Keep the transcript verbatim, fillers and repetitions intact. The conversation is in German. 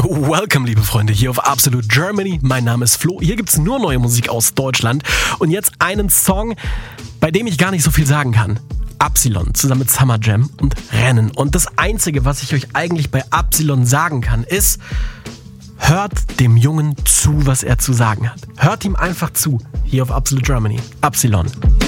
Welcome, liebe Freunde, hier auf Absolute Germany. Mein Name ist Flo. Hier gibt's nur neue Musik aus Deutschland. Und jetzt einen Song, bei dem ich gar nicht so viel sagen kann. Absilon zusammen mit Summer Jam und Rennen. Und das Einzige, was ich euch eigentlich bei Absilon sagen kann, ist: hört dem Jungen zu, was er zu sagen hat. Hört ihm einfach zu. Hier auf Absolute Germany. Absilon.